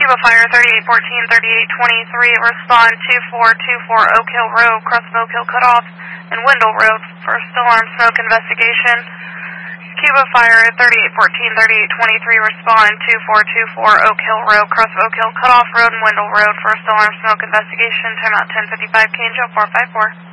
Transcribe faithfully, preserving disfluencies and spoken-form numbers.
Cuba Fire thirty-eight fourteen, thirty-eight twenty-three, respond two four two four Oak Hill Road, cross of Oak Hill Cutoff, and Wendell Road for still armed smoke investigation. Cuba Fire thirty-eight fourteen, thirty-eight twenty-three, respond two four two four Oak Hill Road, cross of Oak Hill Cutoff Road and Wendell Road for still armed smoke investigation. Timeout ten fifty-five, K N J four five four.